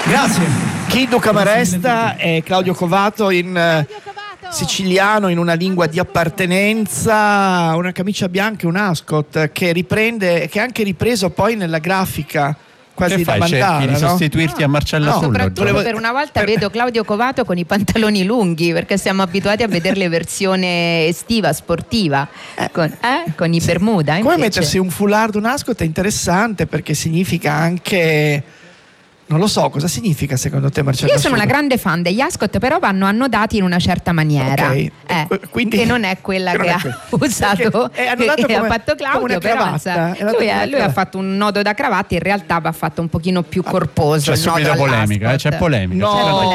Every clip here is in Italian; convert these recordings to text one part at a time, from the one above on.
Grazie. Chiddu Camaresta e Claudio Covato in siciliano, in una lingua di appartenenza, una camicia bianca e un ascot che riprende, che è anche ripreso poi nella grafica quasi che da fai? Mandala, Cerchi di sostituirti a Marcella Sullo? Soprattutto per una volta vedo Claudio Covato con i pantaloni lunghi, perché siamo abituati a vederle versione estiva, sportiva, con i Bermuda. Come mettersi un foulard, un ascot è interessante, perché significa anche... Non lo so, cosa significa secondo te, Marcella? Io sono una grande fan degli ascot, però vanno annodati in una certa maniera, quindi, che non è quella che ha usato, che ha fatto Claudio, però lui ha fatto un nodo da cravatta, in realtà va fatto un pochino più corposo. C'è subito polemica, c'è polemica.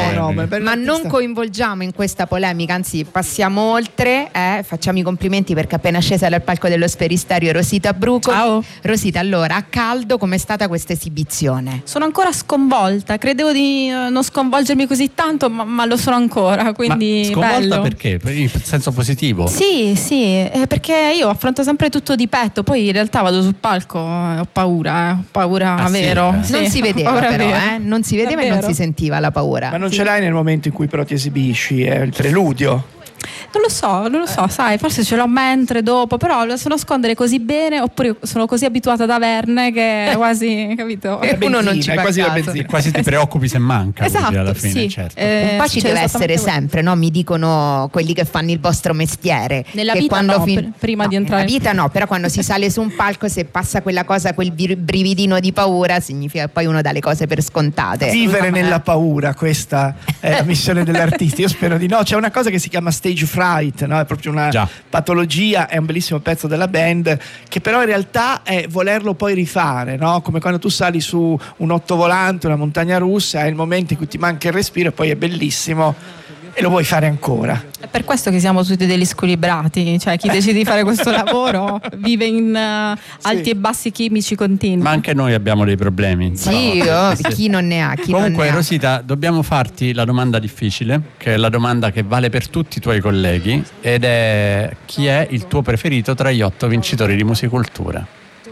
Ma non coinvolgiamo in questa polemica, anzi passiamo oltre, facciamo i complimenti perché appena scesa dal palco dello Sferisterio Rosita Bruco. Ciao. Rosita, allora a caldo com'è stata questa esibizione? Sono ancora sconvolta, credevo di non sconvolgermi così tanto, ma lo sono ancora, quindi sconvolta bello. Perché? In senso positivo? Sì, perché io affronto sempre tutto di petto, poi in realtà vado sul palco e ho paura, vero. Sì, non si vedeva però, non si vedeva e non si sentiva la paura. Ma non ce l'hai nel momento in cui però ti esibisci, è il preludio? Non lo so, sai, forse ce l'ho mentre, dopo, però lo so nascondere così bene, oppure sono così abituata ad averne che quasi, capito? Uno non ci fa quasi la caso. benzina. Quasi ti preoccupi se manca. Esatto, alla fine, sì. certo. Un po' ci deve essere sempre, no? Mi dicono quelli che fanno il vostro mestiere. Nella che vita quando no, prima di entrare. Nella vita no, però quando si sale su un palco, se passa quella cosa, quel brividino di paura, significa che poi uno dà le cose per scontate. Vivere nella paura, questa è la missione dell'artista. Io spero di no. C'è una cosa che si chiama stage fright, no? È proprio una patologia, è un bellissimo pezzo della band, che però in realtà è volerlo poi rifare, no? Come quando tu sali su un ottovolante, una montagna russa, è il momento in cui ti manca il respiro e poi è bellissimo e lo vuoi fare ancora. È per questo che siamo tutti degli squilibrati, cioè chi decide di fare questo lavoro vive in alti e bassi chimici continui. Ma anche noi abbiamo dei problemi. Sì, chi non ne ha, chi Comunque, non ne ha. Rosita, dobbiamo farti la domanda difficile, che è la domanda che vale per tutti i tuoi colleghi, ed è: chi è il tuo preferito tra gli 8 vincitori di Musicultura?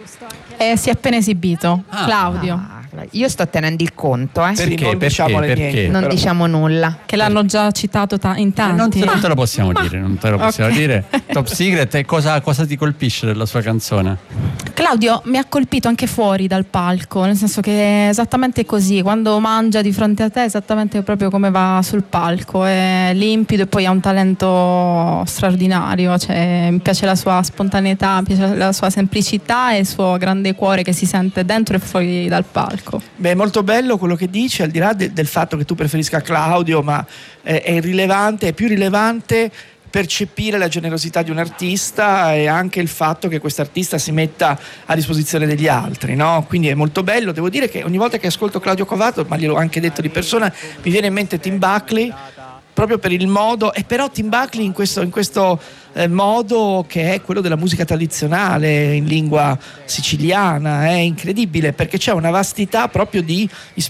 Si è appena esibito, Claudio. Io sto tenendo il conto, Perché? non diciamole Perché? niente, non però. diciamo nulla. Che l'hanno già citato in tanti. Non te lo possiamo dire, non te lo possiamo dire. Top Secret, e cosa ti colpisce della sua canzone? Claudio mi ha colpito anche fuori dal palco, nel senso che è esattamente così, quando mangia di fronte a te è esattamente proprio come va sul palco, è limpido e poi ha un talento straordinario, cioè, mi piace la sua spontaneità, mi piace la sua semplicità e il suo grande cuore che si sente dentro e fuori dal palco. Beh, è molto bello quello che dici, al di là del fatto che tu preferisca Claudio, ma è irrilevante, è più rilevante percepire la generosità di un artista e anche il fatto che quest'artista si metta a disposizione degli altri, no? Quindi è molto bello. Devo dire che ogni volta che ascolto Claudio Covato, ma gliel'ho anche detto di persona, mi viene in mente Tim Buckley, proprio per il modo, e però Tim Buckley in questo modo che è quello della musica tradizionale in lingua siciliana, è incredibile, perché c'è una vastità proprio di